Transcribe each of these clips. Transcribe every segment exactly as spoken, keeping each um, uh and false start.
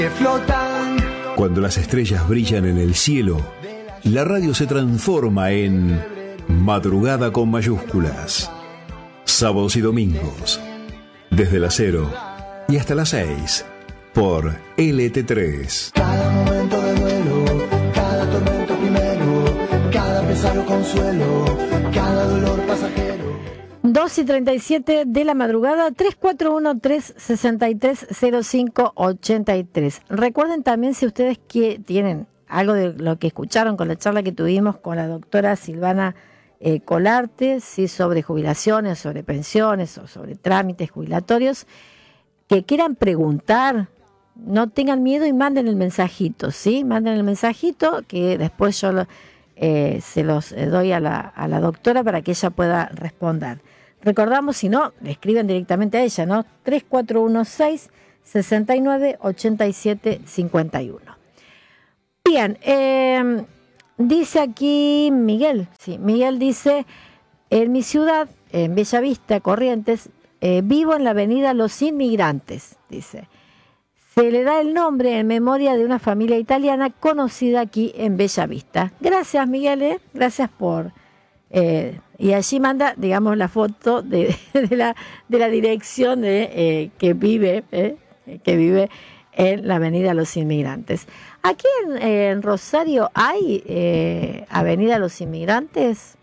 Cuando las estrellas brillan en el cielo, la radio se transforma en Madrugada con mayúsculas. Sábados y domingos, desde las cero y hasta las seis, por L T tres. Cada momento de duelo, cada tormento primero, cada pesado consuelo, cada dolor pasajero. dos y treinta y siete de la madrugada, tres cuatro uno, tres seis tres, cero cinco ocho tres. Recuerden también, si ustedes que tienen algo de lo que escucharon con la charla que tuvimos con la doctora Silvana eh, Colarte, ¿sí? Sobre jubilaciones, sobre pensiones o sobre trámites jubilatorios, que quieran preguntar, no tengan miedo y manden el mensajito, ¿sí? Manden el mensajito que después yo lo, eh, se los doy a la, a la doctora para que ella pueda responder. Recordamos, si no, le escriben directamente a ella, ¿no? tres cuatro uno seis, seis nueve, ocho siete cinco uno. Bien, eh, dice aquí Miguel, sí, Miguel dice, en mi ciudad, en Bellavista, Corrientes, eh, vivo en la avenida Los Inmigrantes, dice. Se le da el nombre en memoria de una familia italiana conocida aquí en Bellavista. Gracias, Miguel, ¿eh? Gracias por... Eh, y allí manda, digamos, la foto de, de, la, de la dirección de eh, que vive eh, que vive en la avenida Los Inmigrantes. Aquí en, en Rosario hay eh, avenida Los Inmigrantes.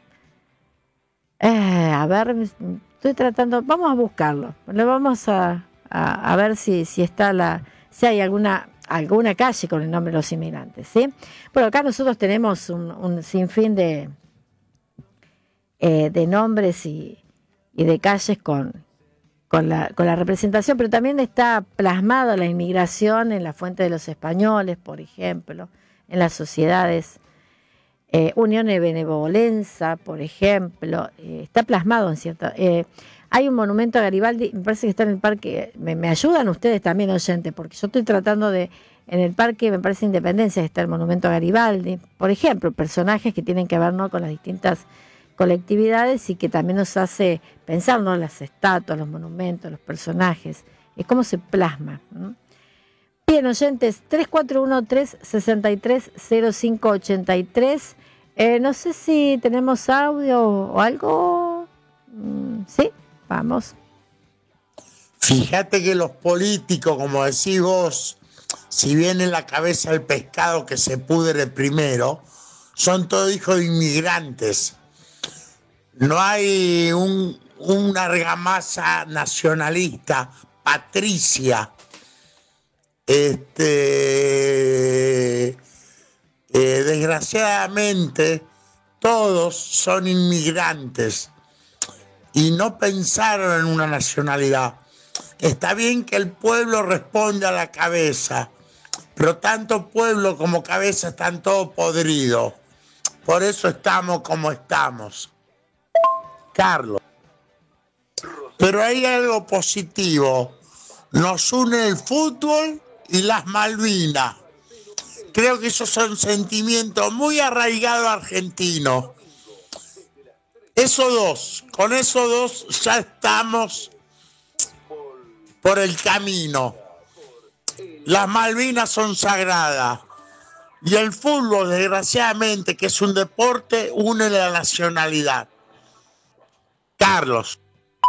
Eh, a ver, estoy tratando, vamos a buscarlo. Le vamos a, a, a ver si, si está la, si hay alguna alguna calle con el nombre de Los Inmigrantes, ¿sí? Bueno, acá nosotros tenemos un, un sinfín de Eh, de nombres y, y de calles con, con, la, con la representación, pero también está plasmada la inmigración en la Fuente de los Españoles, por ejemplo, en las sociedades, eh, Unión de Benevolencia, por ejemplo, eh, está plasmado en cierta... Eh, hay un monumento a Garibaldi, me parece que está en el parque, me, me ayudan ustedes también, oyentes, porque yo estoy tratando de, en el parque, me parece Independencia, está el monumento a Garibaldi, por ejemplo, personajes que tienen que ver, ¿no?, con las distintas colectividades y que también nos hace pensar, ¿no?, las estatuas, los monumentos, los personajes, es cómo se plasma, ¿no? Bien, oyentes, tres cuatro uno, tres seis tres, cero cinco ocho tres. Eh, no sé si tenemos audio o algo. Mm, sí, vamos. Fíjate que los políticos, como decís vos, si bien en la cabeza el pescado que se pudre primero, son todos hijos de inmigrantes. No hay un, una argamasa nacionalista, patricia. Este, eh, desgraciadamente, todos son inmigrantes y no pensaron en una nacionalidad. Está bien que el pueblo responde a la cabeza, pero tanto pueblo como cabeza están todos podridos. Por eso estamos como estamos. Carlos. Pero hay algo positivo. Nos une el fútbol y las Malvinas. Creo que esos son sentimientos muy arraigados argentinos. Esos dos, con esos dos ya estamos por el camino. Las Malvinas son sagradas. Y el fútbol, desgraciadamente, que es un deporte, une la nacionalidad. Carlos.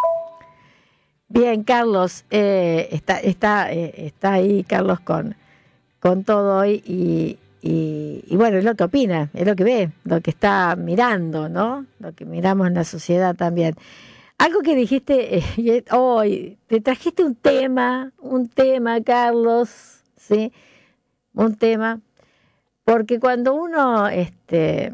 Bien, Carlos, eh, está, está, eh, está ahí Carlos con, con todo hoy y, y, y bueno, es lo que opina, es lo que ve, lo que está mirando, ¿no? Lo que miramos en la sociedad también. Algo que dijiste eh, hoy, te trajiste un tema, un tema, Carlos, ¿sí? Un tema, porque cuando uno este,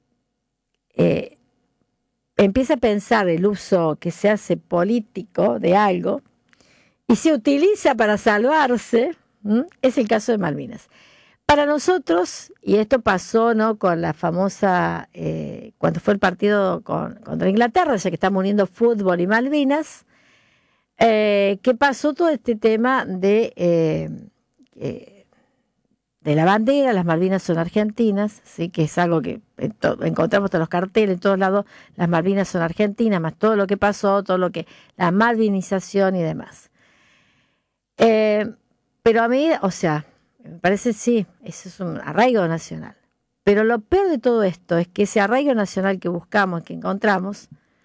eh, empieza a pensar el uso que se hace político de algo y se utiliza para salvarse, ¿m? Es el caso de Malvinas. Para nosotros, y esto pasó, ¿no?, con la famosa, eh, cuando fue el partido con, contra Inglaterra, ya que estamos uniendo fútbol y Malvinas, eh, que pasó todo este tema de, eh, eh, de la bandera, las Malvinas son argentinas, ¿sí?, que es algo que en to- encontramos en los carteles, en todos lados, las Malvinas son argentinas, más todo lo que pasó, todo lo que, la malvinización y demás. Eh, pero a mí, o sea, me parece sí, eso es un arraigo nacional. Pero lo peor de todo esto es que ese arraigo nacional que buscamos, que encontramos,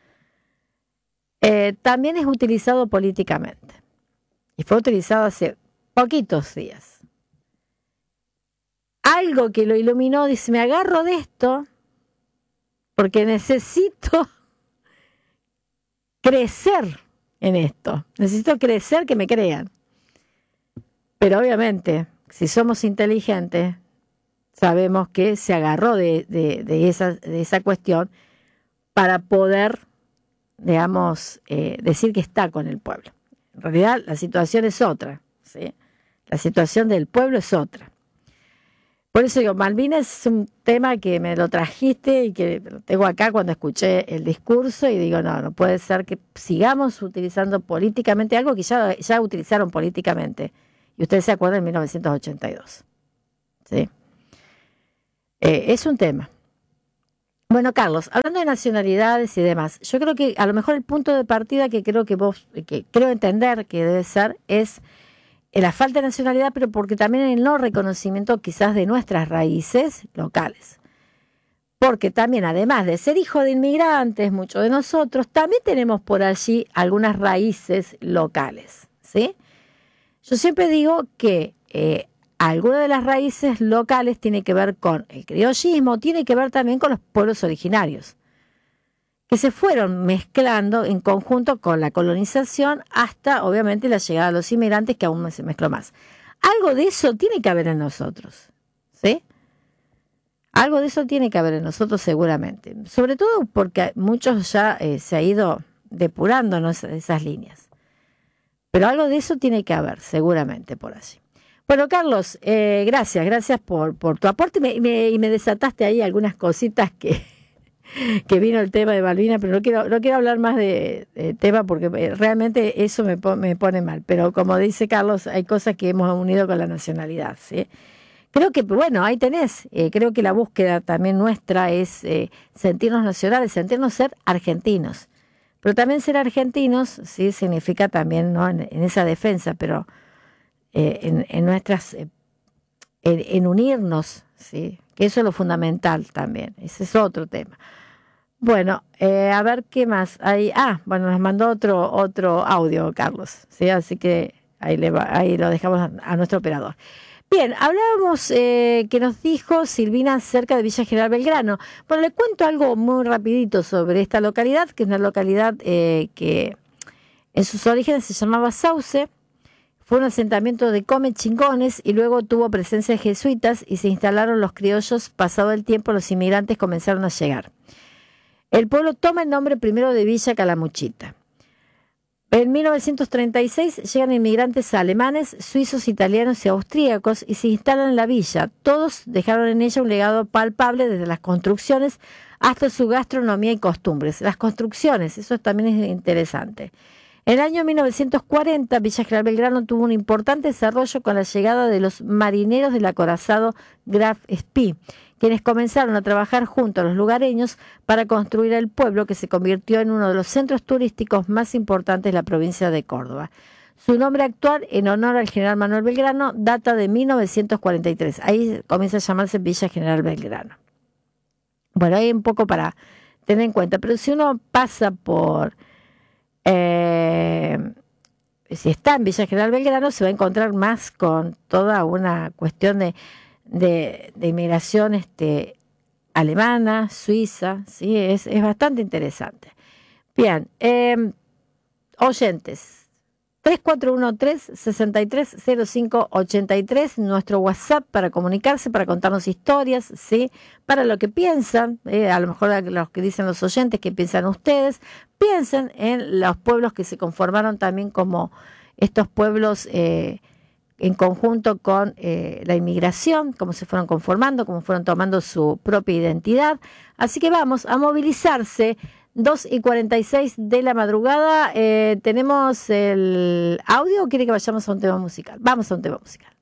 eh, también es utilizado políticamente. Y fue utilizado hace poquitos días. Algo que lo iluminó, dice, me agarro de esto porque necesito crecer en esto. Necesito crecer, que me crean. Pero obviamente, si somos inteligentes, sabemos que se agarró de, de, de, esa, de esa cuestión para poder, digamos, eh, decir que está con el pueblo. En realidad la situación es otra, ¿sí? La situación del pueblo es otra. Por eso digo, Malvinas es un tema que me lo trajiste y que lo tengo acá cuando escuché el discurso y digo, no, no puede ser que sigamos utilizando políticamente algo que ya, ya utilizaron políticamente. Y ustedes se acuerdan en mil novecientos ochenta y dos. ¿Sí? Eh, es un tema. Bueno, Carlos, hablando de nacionalidades y demás, yo creo que a lo mejor el punto de partida que creo que vos, que creo entender que debe ser, es la falta de nacionalidad, pero porque también el no reconocimiento quizás de nuestras raíces locales. Porque también, además de ser hijo de inmigrantes, muchos de nosotros, también tenemos por allí algunas raíces locales, ¿sí? Yo siempre digo que eh, alguna de las raíces locales tiene que ver con el criollismo, tiene que ver también con los pueblos originarios, que se fueron mezclando en conjunto con la colonización hasta, obviamente, la llegada de los inmigrantes, que aún se mezcló más. Algo de eso tiene que haber en nosotros, ¿sí? Algo de eso tiene que haber en nosotros seguramente, sobre todo porque muchos ya eh, se ha ido depurando, ¿no?, esas líneas. Pero algo de eso tiene que haber, seguramente, por allí. Bueno, Carlos, eh, gracias, gracias por, por tu aporte. Y me, me, y me desataste ahí algunas cositas que, que vino el tema de Malvinas, pero no quiero, no quiero hablar más de, de tema porque realmente eso me, me pone mal. Pero como dice Carlos, hay cosas que hemos unido con la nacionalidad, ¿sí? Creo que, bueno, ahí tenés. Eh, creo que la búsqueda también nuestra es eh, sentirnos nacionales, sentirnos ser argentinos. Pero también ser argentinos, sí, significa también, ¿no?, en, en esa defensa, pero eh, en, en nuestras, eh, en, en unirnos, sí, que eso es lo fundamental también. Ese es otro tema. Bueno, eh, a ver qué más hay. Ah, bueno, nos mandó otro otro audio, Carlos, sí, así que ahí le va, ahí lo dejamos a, a nuestro operador. Bien, hablábamos eh, que nos dijo Silvina cerca de Villa General Belgrano. Bueno, le cuento algo muy rapidito sobre esta localidad, que es una localidad eh, que en sus orígenes se llamaba Sauce, fue un asentamiento de come chingones y luego tuvo presencia de jesuitas y se instalaron los criollos. Pasado el tiempo, los inmigrantes comenzaron a llegar. El pueblo toma el nombre primero de Villa Calamuchita. En mil novecientos treinta y seis llegan inmigrantes alemanes, suizos, italianos y austríacos y se instalan en la villa. Todos dejaron en ella un legado palpable desde las construcciones hasta su gastronomía y costumbres. Las construcciones, eso también es interesante. En el año mil novecientos cuarenta, Villa General Belgrano tuvo un importante desarrollo con la llegada de los marineros del acorazado Graf Spee, quienes comenzaron a trabajar junto a los lugareños para construir el pueblo, que se convirtió en uno de los centros turísticos más importantes de la provincia de Córdoba. Su nombre actual, en honor al general Manuel Belgrano, data de mil novecientos cuarenta y tres. Ahí comienza a llamarse Villa General Belgrano. Bueno, hay un poco para tener en cuenta, pero si uno pasa por... Eh, si está en Villa General Belgrano, se va a encontrar más con toda una cuestión de... De, de inmigración este, alemana, suiza, sí, es, es bastante interesante. Bien, eh, oyentes, tres cuatro uno tres, seis tres cero cinco ocho tres, nuestro WhatsApp para comunicarse, para contarnos historias, sí, para lo que piensan, eh, a lo mejor los que dicen los oyentes, que piensan ustedes, piensen en los pueblos que se conformaron también como estos pueblos eh, en conjunto con eh, la inmigración, cómo se fueron conformando, cómo fueron tomando su propia identidad. Así que vamos a movilizarse. Dos y cuarenta y seis de la madrugada. Eh, ¿Tenemos el audio o quiere que vayamos a un tema musical? Vamos a un tema musical.